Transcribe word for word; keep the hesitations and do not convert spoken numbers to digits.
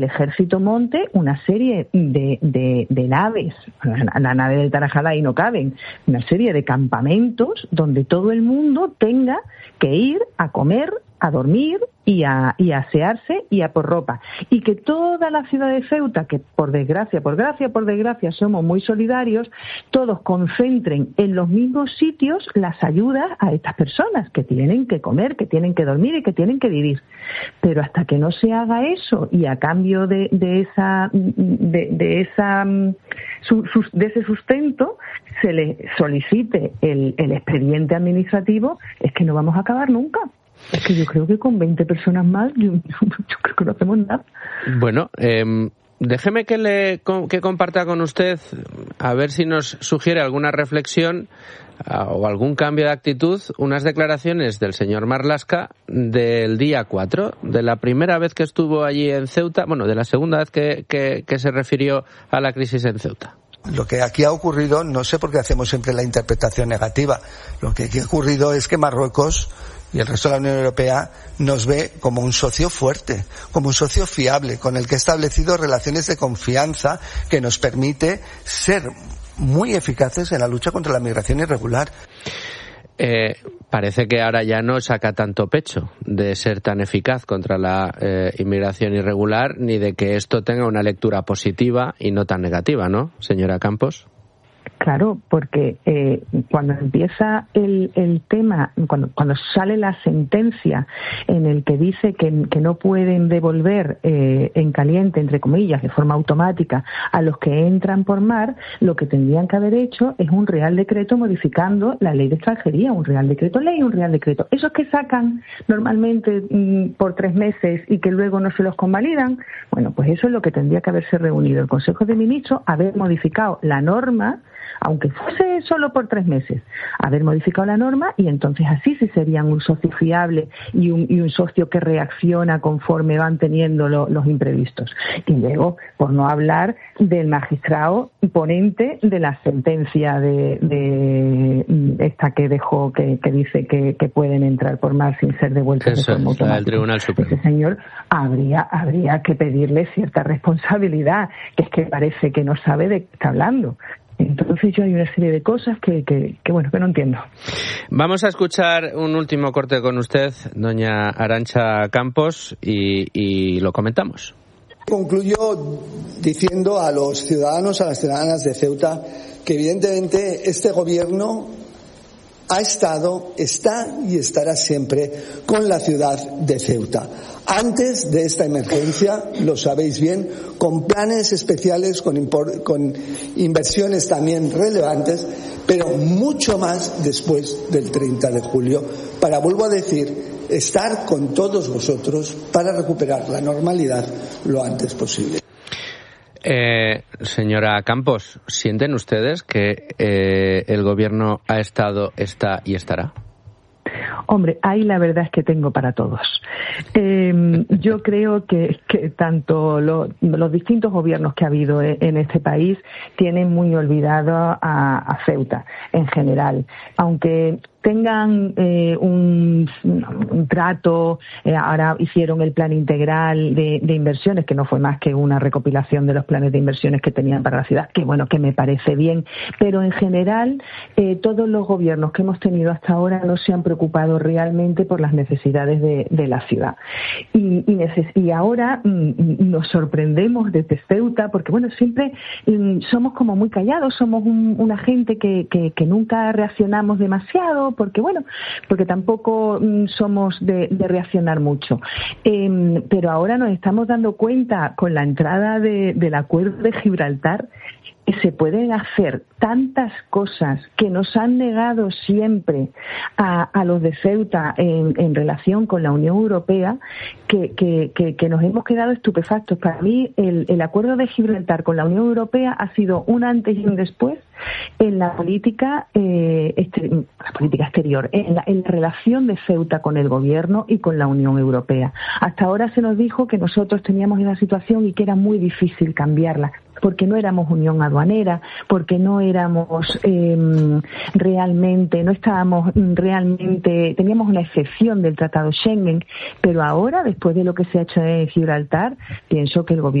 el ejército monte una serie de, de, de naves, la, la nave de Tarajal ahí no caben, una serie de campamentos donde todo el mundo tenga que ir a comer, a dormir y a, y a asearse y a por ropa. Y que toda la ciudad de Ceuta, que por desgracia, por gracia, por desgracia, somos muy solidarios, todos concentren en los mismos sitios las ayudas a estas personas que tienen que comer, que tienen que dormir y que tienen que vivir. Pero hasta que no se haga eso y a cambio de, de esa de, de esa su, su, de ese sustento se le solicite el, el expediente administrativo, es que no vamos a acabar nunca. Es que yo creo que con veinte personas más, yo, yo creo que no hacemos nada. Bueno, eh, déjeme que le que comparta con usted, a ver si nos sugiere alguna reflexión uh, o algún cambio de actitud, unas declaraciones del señor Marlaska del día cuatro, de la primera vez que estuvo allí en Ceuta, bueno, de la segunda vez que, que, que se refirió a la crisis en Ceuta. Lo que aquí ha ocurrido, no sé por qué hacemos siempre la interpretación negativa, lo que aquí ha ocurrido es que Marruecos y el resto de la Unión Europea nos ve como un socio fuerte, como un socio fiable, con el que ha establecido relaciones de confianza que nos permite ser muy eficaces en la lucha contra la migración irregular. Eh, parece que ahora ya no saca tanto pecho de ser tan eficaz contra la eh, inmigración irregular, ni de que esto tenga una lectura positiva y no tan negativa, ¿no, señora Campos? Claro, porque eh, cuando empieza el, el tema, cuando, cuando sale la sentencia en el que dice que, que no pueden devolver eh, en caliente, entre comillas, de forma automática, a los que entran por mar, lo que tendrían que haber hecho es un Real Decreto modificando la ley de extranjería, un Real Decreto ley y un Real Decreto. Esos que sacan normalmente mmm, por tres meses y que luego no se los convalidan, bueno, pues eso es lo que tendría que haberse reunido el Consejo de Ministros, haber modificado la norma, aunque fuese solo por tres meses, haber modificado la norma y entonces así sí serían un socio fiable y un, y un socio que reacciona conforme van teniendo lo, los imprevistos. Y luego, por no hablar del magistrado ponente de la sentencia de, de esta que dejó, que, que dice que, que pueden entrar por mar sin ser devueltos de forma automática. El Tribunal Supremo. Ese señor habría, habría que pedirle cierta responsabilidad, que es que parece que no sabe de qué está hablando. Entonces yo hay una serie de cosas que, que, que, bueno, que no entiendo. Vamos a escuchar un último corte con usted, doña Arantxa Campos, y, y lo comentamos. Concluyo diciendo a los ciudadanos, a las ciudadanas de Ceuta, que evidentemente este gobierno ha estado, está y estará siempre con la ciudad de Ceuta. Antes de esta emergencia, lo sabéis bien, con planes especiales, con, impor, con inversiones también relevantes, pero mucho más después del treinta de julio, para, vuelvo a decir, estar con todos vosotros para recuperar la normalidad lo antes posible. Eh, señora Campos, ¿sienten ustedes que eh, el gobierno ha estado, está y estará? Hombre, ahí la verdad es que tengo para todos. Eh, yo creo que, que tanto lo, los distintos gobiernos que ha habido en este país tienen muy olvidado a, a Ceuta en general, aunque tengan eh, un, un trato, eh, ahora hicieron el plan integral de, de inversiones, que no fue más que una recopilación de los planes de inversiones que tenían para la ciudad, que bueno, que me parece bien, pero en general eh, todos los gobiernos que hemos tenido hasta ahora no se han preocupado realmente por las necesidades de, de la ciudad. Y, y, neces- y ahora mm, nos sorprendemos desde Ceuta, porque bueno, siempre mm, somos como muy callados, somos un, una gente que, que, que nunca reaccionamos demasiado, porque bueno, porque tampoco mm, somos de, de reaccionar mucho. Eh, pero ahora nos estamos dando cuenta con la entrada de, del acuerdo de Gibraltar que se pueden hacer tantas cosas que nos han negado siempre a, a los de Ceuta en, en relación con la Unión Europea, que, que, que, que nos hemos quedado estupefactos. Para mí el, el acuerdo de Gibraltar con la Unión Europea ha sido un antes y un después en la política, eh, este, la política exterior, en la, en la relación de Ceuta con el gobierno y con la Unión Europea. Hasta ahora se nos dijo que nosotros teníamos una situación y que era muy difícil cambiarla. porque no éramos unión aduanera, porque no éramos eh, realmente, no estábamos realmente, teníamos una excepción del Tratado Schengen, pero ahora, después de lo que se ha hecho en Gibraltar, pienso que el gobierno